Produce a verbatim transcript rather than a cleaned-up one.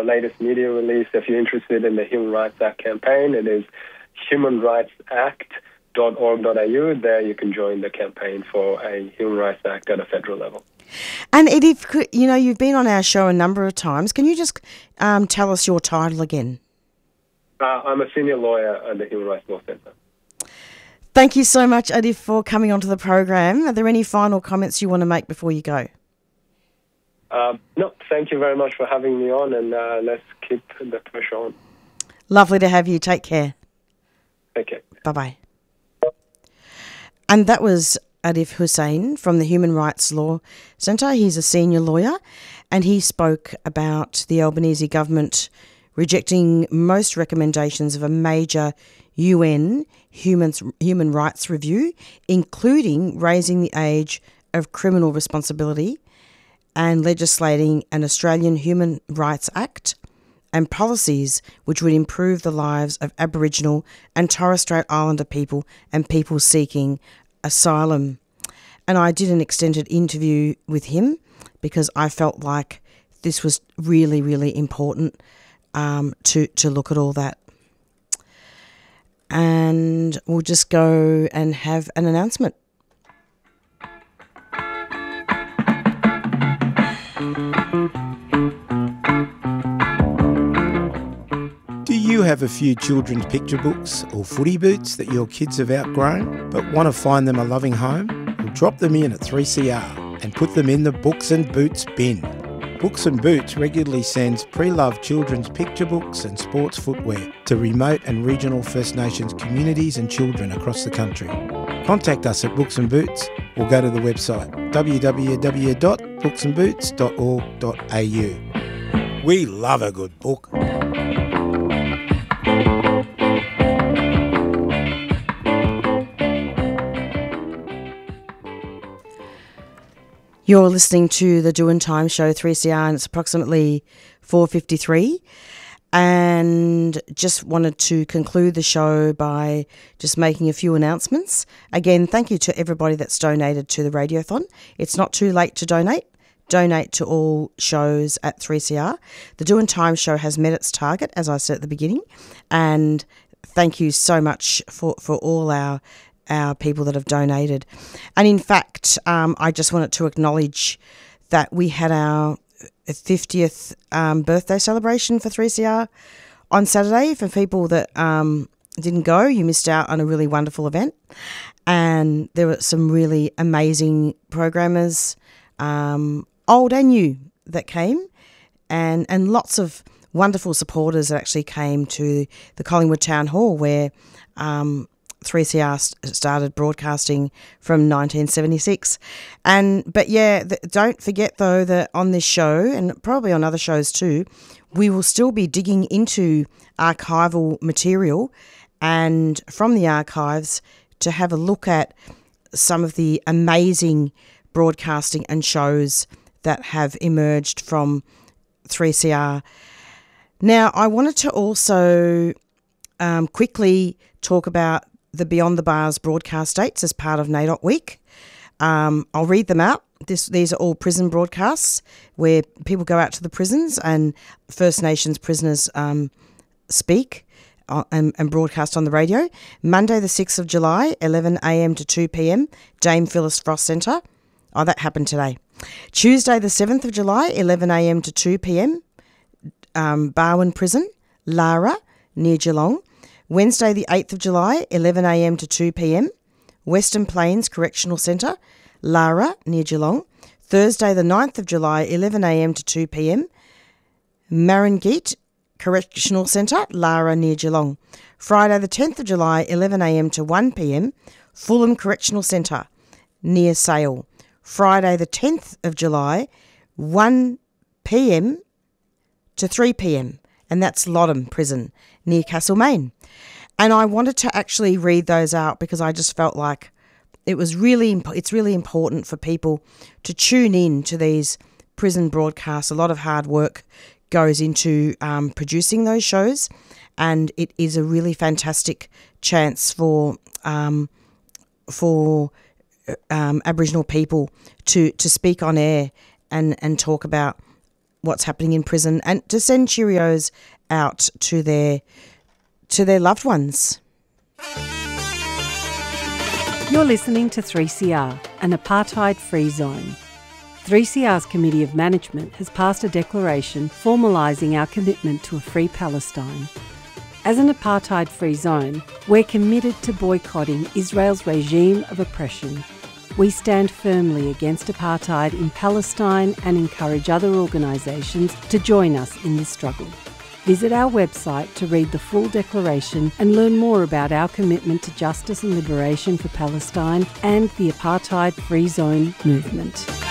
latest media release. If you're interested in the Human Rights Act campaign, it is human rights act dot org dot a u. There you can join the campaign for a Human Rights Act at a federal level. And Edith, you know, you've been on our show a number of times. Can you just um, tell us your title again? Uh, I'm a senior lawyer at the Human Rights Law Centre. Thank you so much, Edith, for coming onto the program. Are there any final comments you want to make before you go? Uh, no, thank you very much for having me on, and uh, let's keep the pressure on. Lovely to have you. Take care. Take care. Bye-bye. And that was Adif Hussain from the Human Rights Law Centre. He's a senior lawyer, and he spoke about the Albanese government rejecting most recommendations of a major U N human, human rights review, including raising the age of criminal responsibility and legislating an Australian Human Rights Act and policies which would improve the lives of Aboriginal and Torres Strait Islander people and people seeking asylum. And I did an extended interview with him because I felt like this was really, really important um, to, to look at all that. And we'll just go and have an announcement. Do you have a few children's picture books or footy boots that your kids have outgrown but want to find them a loving home? Well, drop them in at three C R and put them in the Books and Boots bin. Books and Boots regularly sends pre-loved children's picture books and sports footwear to remote and regional First Nations communities and children across the country. Contact us at Books and Boots or go to the website w w w dot books and boots dot org dot a u. We love a good book. You're listening to the Doin' Time Show, three C R, and it's approximately four fifty-three. And just wanted to conclude the show by just making a few announcements. Again, thank you to everybody that's donated to the Radiothon. It's not too late to donate. Donate to all shows at three C R. The Doin' Time Show has met its target, as I said at the beginning. And thank you so much for, for all our our people that have donated. And in fact, um, I just wanted to acknowledge that we had our fiftieth um, birthday celebration for three C R on Saturday. For people that um, didn't go, you missed out on a really wonderful event. And there were some really amazing programmers, um, old and new, that came, and, and lots of wonderful supporters that actually came to the Collingwood Town Hall where um, three C R started broadcasting from nineteen seventy-six. And but yeah, th- don't forget though that on this show, and probably on other shows too, we will still be digging into archival material and from the archives to have a look at some of the amazing broadcasting and shows that have emerged from three C R. Now, I wanted to also um, quickly talk about the Beyond the Bars broadcast dates as part of NAIDOC Week. Um, I'll read them out. This, these are all prison broadcasts where people go out to the prisons and First Nations prisoners um, speak uh, and, and broadcast on the radio. Monday the sixth of July, eleven a m to two p m, Dame Phyllis Frost Centre. Oh, that happened today. Tuesday the seventh of July, eleven a m to two p m, um, Barwon Prison, Lara, near Geelong. Wednesday the eighth of July, eleven a m to two p m, Western Plains Correctional Centre, Lara, near Geelong. Thursday the ninth of July, eleven a m to two p m, Marangit Correctional Centre, Lara, near Geelong. Friday the tenth of July, eleven a m to one p m, Fulham Correctional Centre, near Sale. Friday the tenth of July, one p m to three p m, and that's Loddam Prison, near Castlemaine. And I wanted to actually read those out because I just felt like it was really, imp- it's really important for people to tune in to these prison broadcasts. A lot of hard work goes into um, producing those shows, and it is a really fantastic chance for um, for um, Aboriginal people to, to speak on air and, and talk about what's happening in prison, and to send Cheerios out to their to their loved ones. You're listening to three C R, an apartheid-free zone. three C R's Committee of Management has passed a declaration formalising our commitment to a free Palestine. As an apartheid-free zone, we're committed to boycotting Israel's regime of oppression. We stand firmly against apartheid in Palestine and encourage other organisations to join us in this struggle. Visit our website to read the full declaration and learn more about our commitment to justice and liberation for Palestine and the apartheid-free zone movement.